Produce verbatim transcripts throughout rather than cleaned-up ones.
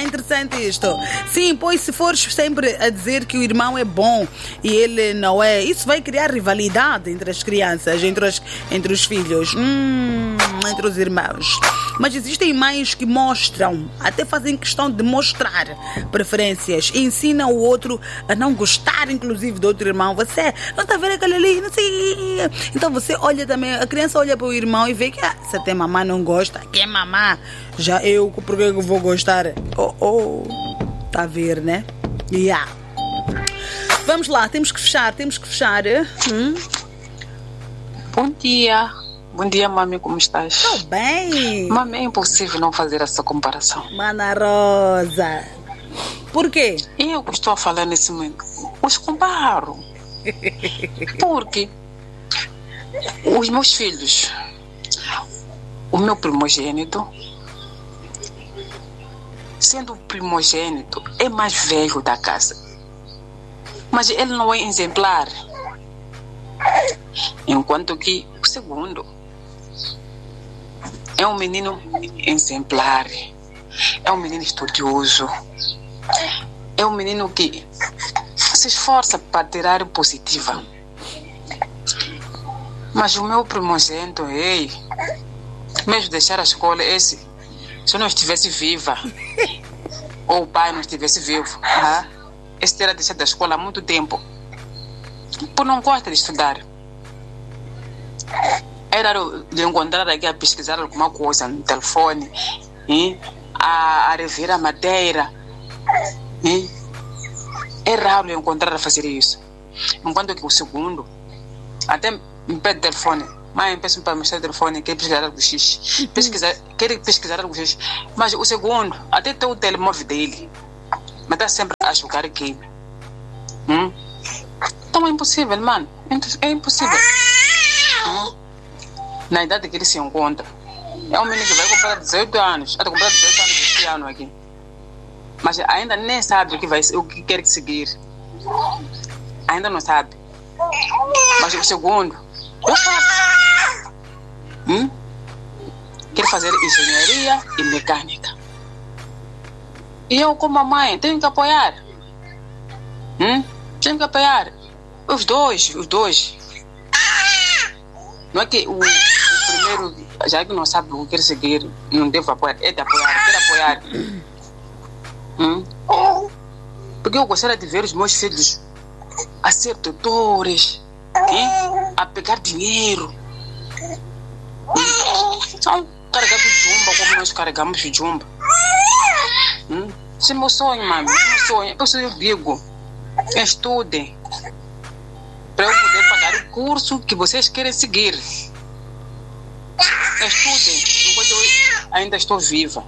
interessante isto. Sim, pois se fores sempre a dizer que o irmão é bom e ele não é, isso vai criar rivalidade entre as crianças, entre os, entre os filhos, hum, entre os irmãos. Mas existem mães que mostram, até fazem questão de mostrar preferências, ensinam o outro a não gostar, inclusive, do outro irmão. Você não está vendo aquele ali? Não sei. Então você olha também, a criança olha para o irmão e vê que ah, se até mamãe não gosta, que é mamãe, já eu, por que eu vou gostar? Oh, oh, está a ver, né? Yeah. Vamos lá, temos que fechar, temos que fechar. Hum? Bom dia. Bom dia, mami, como estás? Estou bem. Mami, é impossível não fazer essa comparação. Mana Rosa. Por quê? Eu que estou a falar nesse momento, os comparo. Porque os meus filhos, o meu primogênito, sendo o primogênito, é mais velho da casa. Mas ele não é exemplar. Enquanto que o segundo é um menino exemplar, é um menino estudioso, é um menino que se esforça para tirar positiva. Mas o meu primogênito, ei, mesmo deixar a escola, esse, se eu não estivesse viva, ou o pai não estivesse vivo, ah, esse teria deixado a escola há muito tempo, por não gosta de estudar. Era de encontrar aqui a pesquisar alguma coisa no telefone, hein? A, a rever a matéria. Hein? É raro encontrar a fazer isso. Enquanto que o segundo, até me pede o telefone. Mãe, peço para mostrar o telefone, quer pesquisar algo X. Pesquisar, quer pesquisar algo X. Mas o segundo, até tem o telemóvel dele, mas está sempre a jogar game. Hum? Então é impossível, mano. É impossível. Hum? Na idade que ele se encontra, é um menino que vai comprar dezoito anos. Vai comprar dezoito anos este ano aqui. Mas ainda nem sabe o que, vai, o que quer seguir. Ainda não sabe. Mas o segundo, eu faço. Hum? Quer fazer engenharia e mecânica. E eu, como a mãe, tenho que apoiar. Hum? Tenho que apoiar. Os dois, os dois. Não é que o, o primeiro, já que não sabe o que quer seguir, não deve apoiar. É de apoiar, quer apoiar. Hum? Porque eu gostaria de ver os meus filhos a ser doutores, hein? A pegar dinheiro. São carregar o jumba como nós carregamos o jumba. Hum? Esse é meu sonho, mami. Esse é meu sonho. Eu sou eu digo. Estudem. Para eu poder pagar o curso que vocês querem seguir. Estudem enquanto eu ainda estou viva.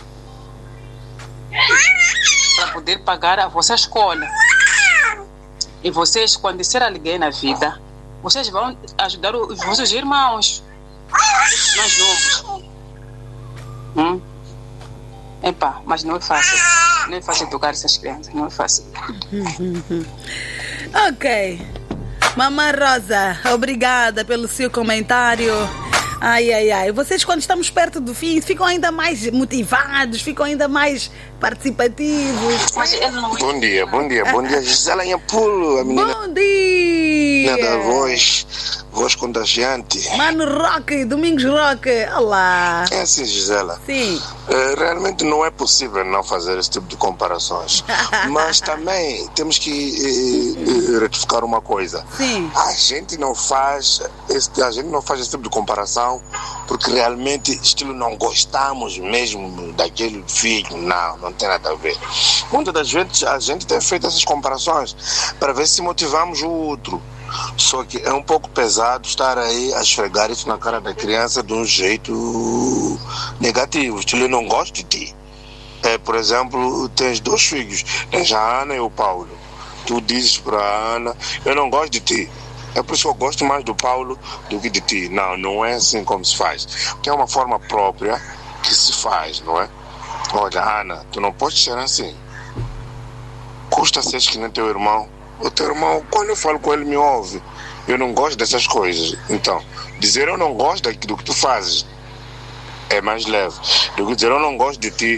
Para poder pagar a vossa escola. E vocês, quando ser alguém na vida, vocês vão ajudar os vossos irmãos mais novos. Hum? Epá, mas não é fácil. Não é fácil educar essas crianças. Não é fácil. Ok. Mamãe Rosa, obrigada pelo seu comentário. Ai, ai, ai. Vocês, quando estamos perto do fim, ficam ainda mais motivados, ficam ainda mais participativos. Bom dia, bom dia, bom dia. Gisela Inhapulo, a menina. Bom dia! Da voz, voz contagiante. Mano Rock, Domingos Rock, olá. É assim, Gisela. Sim. Uh, realmente não é possível não fazer esse tipo de comparações. Mas também temos que uh, uh, retificar uma coisa. Sim. A gente não faz esse, a gente não faz esse tipo de comparação porque realmente estilo não gostamos mesmo daquele filho. Não, não tem nada a ver. Muitas das vezes a gente tem feito essas comparações para ver se motivamos o outro. Só que é um pouco pesado estar aí a esfregar isso na cara da criança de um jeito negativo. Estilo, eu não gosto de ti. É, por exemplo, tens dois filhos, tens a Ana e o Paulo. Tu dizes para a Ana, eu não gosto de ti. É por isso que eu gosto mais do Paulo do que de ti. Não, não é assim como se faz. Tem uma forma própria que se faz, não é? Olha, Ana, tu não podes ser assim. Custa seres que nem teu irmão. O teu irmão, quando eu falo com ele, me ouve. Eu não gosto dessas coisas. Então, dizer eu não gosto do que tu fazes é mais leve do que dizer eu não gosto de ti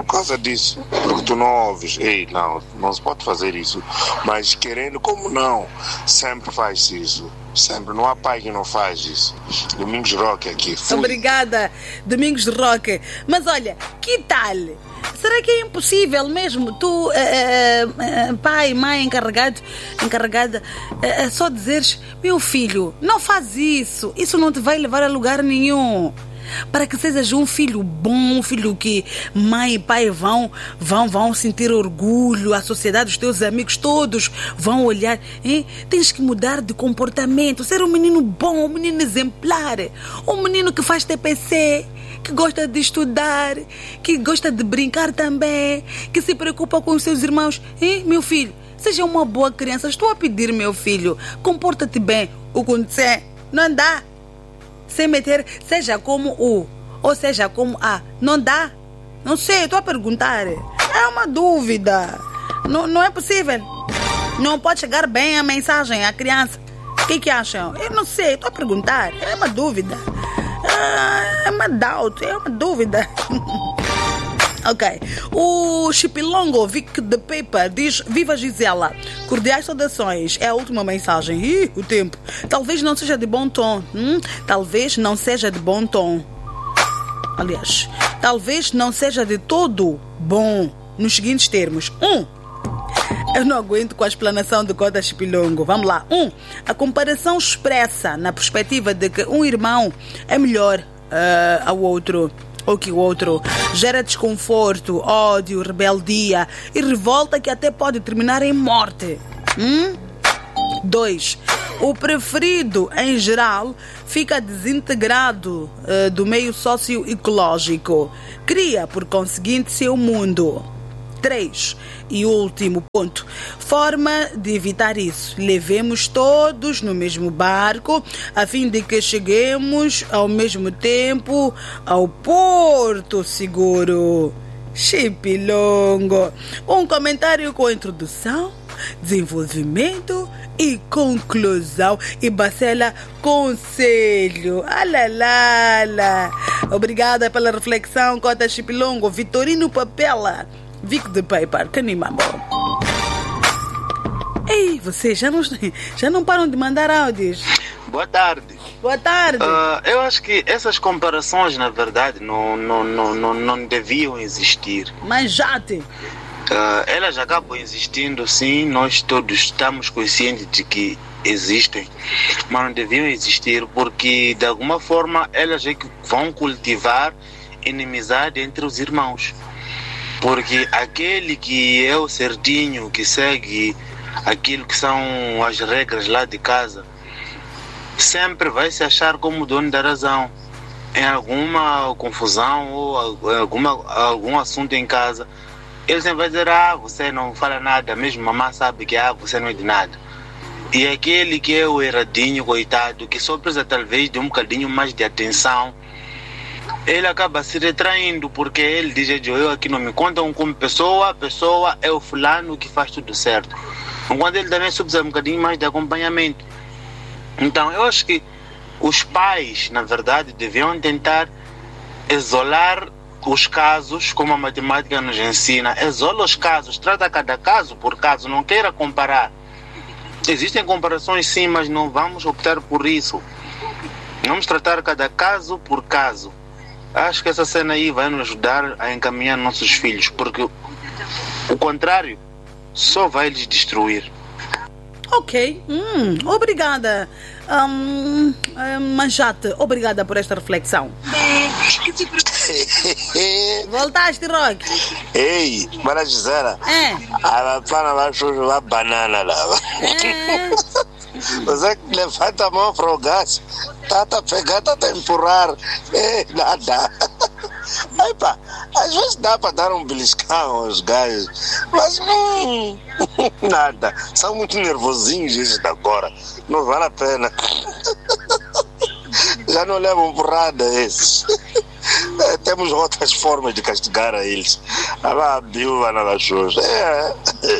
por causa disso. Porque tu não ouves, ei, não, não se pode fazer isso. Mas querendo, como não? Sempre faz isso. Sempre, não há pai que não faz isso. Domingos Roque aqui. Fui. Obrigada, Domingos Roque. Mas olha, que tal? Será que é impossível mesmo tu, uh, uh, pai, mãe, encarregado, encarregada, uh, uh, só dizeres, meu filho, não faz isso, isso não te vai levar a lugar nenhum. Para que sejas um filho bom, um filho que mãe e pai vão, vão, vão sentir orgulho, a sociedade, os teus amigos todos vão olhar, hein? Tens que mudar de comportamento, ser um menino bom, um menino exemplar, um menino que faz T P C, que gosta de estudar, que gosta de brincar também, que se preocupa com os seus irmãos, hein, meu filho? Seja uma boa criança, estou a pedir, meu filho, comporta-te bem, o que você não dá. Sem meter, seja como o, ou seja como a. Não dá? Não sei, estou a perguntar. É uma dúvida. Não, não é possível. Não pode chegar bem a mensagem à criança. O que que acham? Eu não sei, estou a perguntar. É uma dúvida. É uma doubt, é uma dúvida. Ok. O Chipilongo Vic the Paper diz: Viva Gisela, cordiais saudações. É a última mensagem. Ih, o tempo. Talvez não seja de bom tom. Hum? Talvez não seja de bom tom. Aliás, talvez não seja de todo bom. Nos seguintes termos. Um. Eu não aguento com a explanação do Cota Chipilongo. Vamos lá. Um. A comparação expressa na perspectiva de que um irmão é melhor uh, ao outro. Ou que o outro gera desconforto, ódio, rebeldia e revolta que até pode terminar em morte. Hum? Dois. O preferido, em geral, fica desintegrado uh, do meio socioecológico. Cria, por conseguinte, seu mundo. Três. E último ponto. Forma de evitar isso. Levemos todos no mesmo barco, a fim de que cheguemos ao mesmo tempo ao porto seguro. Chipilongo. Um comentário com introdução, desenvolvimento e conclusão. E Bacela, conselho. Alalala. Obrigada pela reflexão, Cota Chipilongo. Vitorino Papela. Vic the Paper, que animal. Ei, vocês já não, já não param de mandar áudios? Boa tarde. Boa tarde. Uh, eu acho que essas comparações, na verdade, não, não, não, não, não deviam existir. Mas já te. Uh, elas acabam existindo, sim, nós todos estamos conscientes de que existem, mas não deviam existir porque, de alguma forma, elas é que vão cultivar inimizade entre os irmãos. Porque aquele que é o certinho, que segue aquilo que são as regras lá de casa, sempre vai se achar como dono da razão. Em alguma confusão ou alguma, algum assunto em casa, ele sempre vai dizer: ah, você não fala nada, mesmo mamãe sabe que ah, você não é de nada. E aquele que é o erradinho, coitado, que só precisa talvez de um bocadinho mais de atenção, ele acaba se retraindo, porque ele diz: eu aqui não me contam como pessoa, a pessoa é o fulano que faz tudo certo. Enquanto ele também precisa um bocadinho mais de acompanhamento. Então eu acho que os pais, na verdade, deviam tentar isolar os casos, como a matemática nos ensina. Isola os casos, trata cada caso por caso, não queira comparar. Existem comparações sim, mas não vamos optar por isso. Vamos tratar cada caso por caso. Acho que essa cena aí vai nos ajudar a encaminhar nossos filhos, porque o contrário só vai lhes destruir. Ok, hum, obrigada, um, um, Manjate, obrigada por esta reflexão. Voltaste, Rock? Ei, para Gisela, é. A plana vai chuvar banana lá. É. Você levanta a mão para o gás, tá a pegar, tá a empurrar, é, nada. Aí, pá, às vezes dá para dar um beliscão aos gajos, mas hum, nada. São muito nervosinhos esses de agora, não vale a pena. Já não levam porrada esses. É, temos outras formas de castigar a eles. A viúva na Xuxa. É.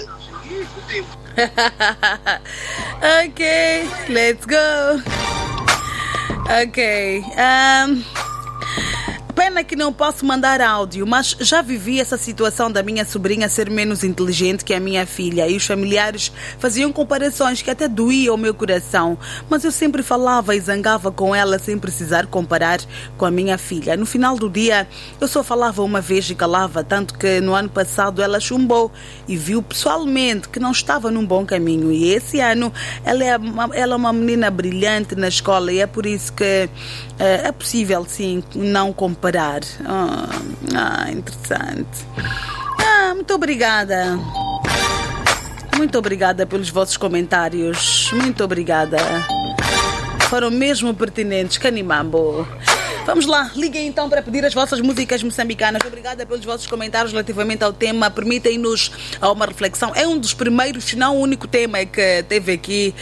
Ok, let's go. Ok. Um, Pena que não posso mandar áudio, mas já vivi essa situação da minha sobrinha ser menos inteligente que a minha filha e os familiares faziam comparações que até doíam o meu coração, mas eu sempre falava e zangava com ela sem precisar comparar com a minha filha. No final do dia, eu só falava uma vez e calava, tanto que no ano passado ela chumbou e viu pessoalmente que não estava num bom caminho. E esse ano ela é uma, ela é uma menina brilhante na escola e é por isso que uh, é possível sim não comparar. Ah, ah, interessante. Ah, muito obrigada. Muito obrigada pelos vossos comentários. Muito obrigada. Foram mesmo pertinentes. Canimambo. Vamos lá, liguem então para pedir as vossas músicas moçambicanas. Obrigada pelos vossos comentários relativamente ao tema. Permitem-nos a uma reflexão. É um dos primeiros, se não o único tema que teve aqui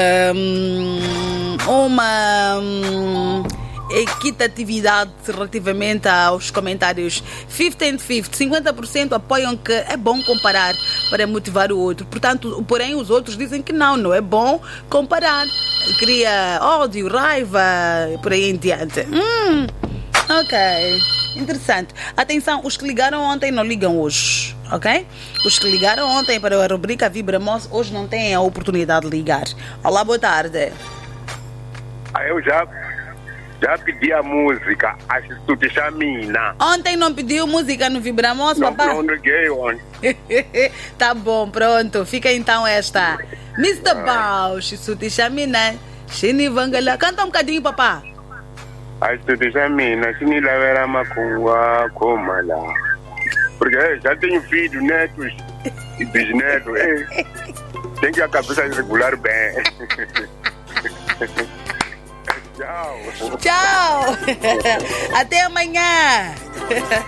um, uma... Um, equitatividade relativamente aos comentários cinquenta cinquenta. cinquenta por cento apoiam que é bom comparar para motivar o outro. Portanto, porém, os outros dizem que não, não é bom comparar. Cria ódio, raiva, por aí em diante. Hum, ok. Interessante. Atenção, os que ligaram ontem não ligam hoje, ok? Os que ligaram ontem para a rubrica Vibramos hoje não têm a oportunidade de ligar. Olá, boa tarde. Ah, eu já... Já pedi a música, acho que tu te chamina. Ontem não pediu música no Vibramos, papá? Não, não liguei ontem. Tá bom, pronto. Fica então esta. mister Bausch, isso te chamina. Shini Vangala. Canta um bocadinho, papá. Acho que tu te chamina. Shini Lavera Macua, Comala. Porque já tenho filhos, netos e bisnetos. Tem que a cabeça regular bem. Tchau. Tchau. Até amanhã.